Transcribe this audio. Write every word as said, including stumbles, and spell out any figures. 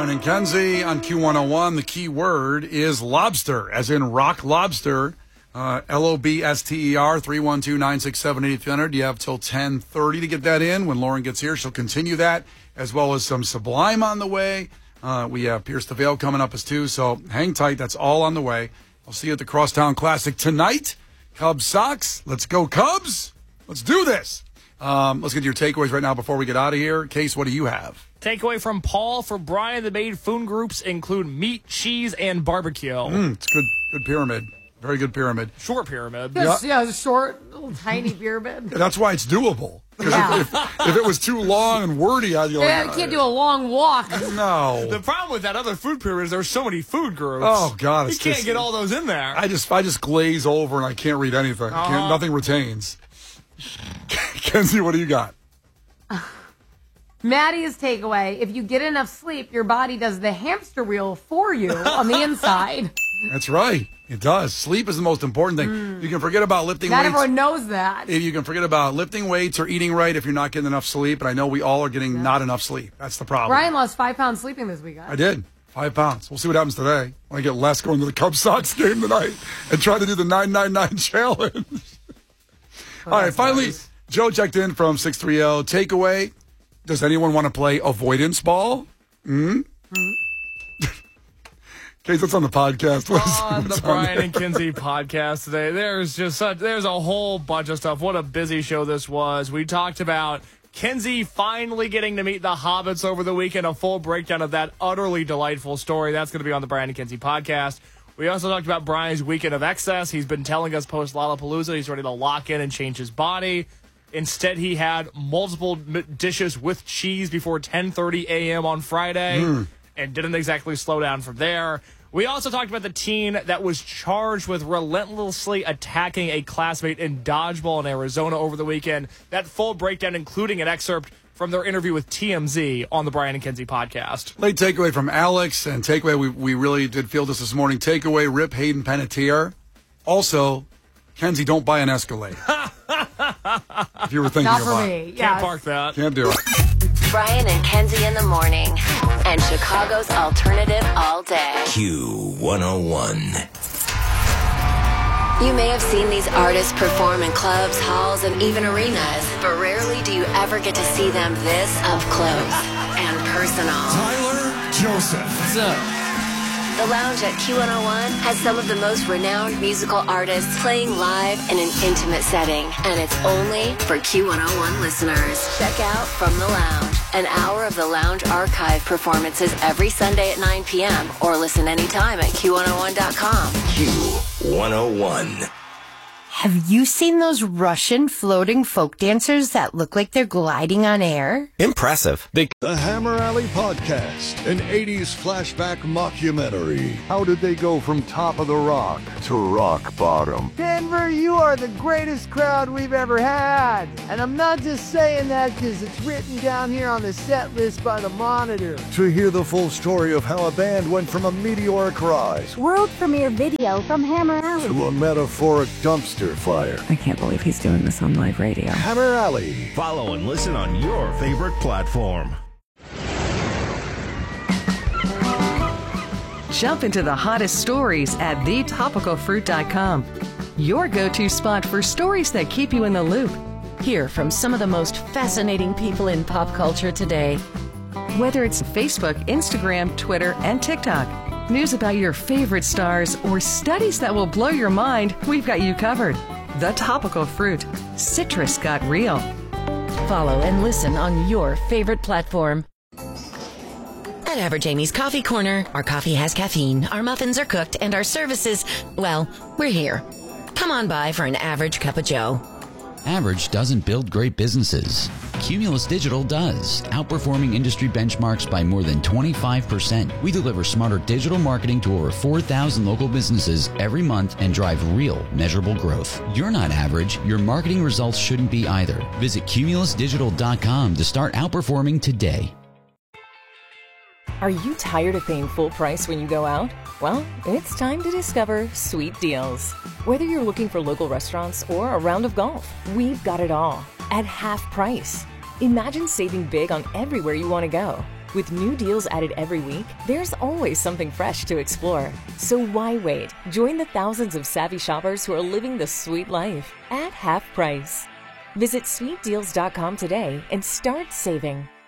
Brian and Kenzie on Q one oh one. The key word is lobster, as in rock lobster. Uh, L O B S T E R, three one two, nine six seven, eight hundred. You have till ten thirty to get that in. When Lauren gets here, she'll continue that, as well as some Sublime on the way. Uh, we have Pierce the Veil coming up as too, so hang tight. That's all on the way. I'll see you at the Crosstown Classic tonight. Cubs Sox. Let's go, Cubs. Let's do this. Um, let's get to your takeaways right now before we get out of here. Case, what do you have? Takeaway from Paul for Brian. The main food groups include meat, cheese, and barbecue. Mm, it's good, good pyramid. Very good pyramid. Short pyramid. Yeah, yeah, a short, little tiny pyramid. Yeah, that's why it's doable. Yeah. If, if it was too long and wordy, I'd be like, yeah, you can't do a long walk. No. The problem with that other food pyramid is there's so many food groups. Oh, God. You It's can't just, get all those in there. I just I just glaze over and I can't read anything. Uh-huh. Can't, nothing retains. Kenzie, what do you got? Maddie's takeaway, if you get enough sleep, your body does the hamster wheel for you on the inside. That's right. It does. Sleep is the most important thing. Mm. You can forget about lifting Not weights. Not everyone knows that. If you can forget about lifting weights or eating right if you're not getting enough sleep. And I know we all are getting yeah. not enough sleep. That's the problem. Brian lost five pounds sleeping this weekend. I did. Five pounds. We'll see what happens today when I get less going to the Cubs Sox game tonight and try to do the nine nine nine challenge. Well, all right. Finally, nice. Joe checked in from six three zero. Takeaway. Does anyone want to play avoidance ball? Hmm? Mm-hmm. In case it's on the podcast. On the Brian and Kenzie podcast today, there's just such, there's a whole bunch of stuff. What a busy show this was. We talked about Kenzie finally getting to meet the Hobbits over the weekend, a full breakdown of that utterly delightful story. That's going to be on the Brian and Kenzie podcast. We also talked about Brian's weekend of excess. He's been telling us post Lollapalooza he's ready to lock in and change his body. Instead, he had multiple dishes with cheese before ten thirty a.m. on Friday. Mm. And didn't exactly slow down from there. We also talked about the teen that was charged with relentlessly attacking a classmate in dodgeball in Arizona over the weekend. That full breakdown, including an excerpt from their interview with T M Z on the Brian and Kenzie podcast. Late takeaway from Alex, and takeaway, we, we really did feel this this morning. Takeaway, rip Hayden Panettiere. Also, Kenzie, don't buy an Escalade. If you were thinking Not about for me. it. Can't Yes. park that. Can't do it. Brian and Kenzie in the morning. And Chicago's alternative all day. Q one oh one. You may have seen these artists perform in clubs, halls, and even arenas, but rarely do you ever get to see them this up close and personal. Tyler Joseph. What's up? The Lounge at Q one oh one has some of the most renowned musical artists playing live in an intimate setting, and it's only for Q one oh one listeners. Check out From the Lounge, an hour of the Lounge archive performances every Sunday at nine p.m. or listen anytime at Q one oh one dot com. Q one oh one. Have you seen those Russian floating folk dancers that look like they're gliding on air? Impressive. They- the Hammer Alley Podcast, an eighties flashback mockumentary. How did they go from top of the rock to rock bottom? Denver, you are the greatest crowd we've ever had. And I'm not just saying that because it's written down here on the set list by the Monitor. To hear the full story of how a band went from a meteoric rise, world premiere video from Hammer Alley, to a metaphoric dumpster fire. I can't believe he's doing this on live radio. Hammer Alley. Follow and listen on your favorite platform. Jump into the hottest stories at the topical fruit dot com. Your go-to spot for stories that keep you in the loop. Hear from some of the most fascinating people in pop culture today. Whether it's Facebook, Instagram, Twitter, and TikTok, news about your favorite stars, or studies that will blow your mind, we've got you covered. The Topical Fruit. Citrus got real. Follow and listen on your favorite platform. At Average Amy's Coffee Corner, our coffee has caffeine, our muffins are cooked, and our services, well, we're here. Come on by for an average cup of joe. Average doesn't build great businesses. Cumulus Digital does, outperforming industry benchmarks by more than twenty-five percent. We deliver smarter digital marketing to over four thousand local businesses every month and drive real, measurable growth. You're not average. Your marketing results shouldn't be either. Visit cumulus digital dot com to start outperforming today. Are you tired of paying full price when you go out? Well, it's time to discover Sweet Deals. Whether you're looking for local restaurants or a round of golf, we've got it all at half price. Imagine saving big on everywhere you want to go. With new deals added every week, there's always something fresh to explore. So why wait? Join the thousands of savvy shoppers who are living the sweet life at half price. Visit sweet deals dot com today and start saving.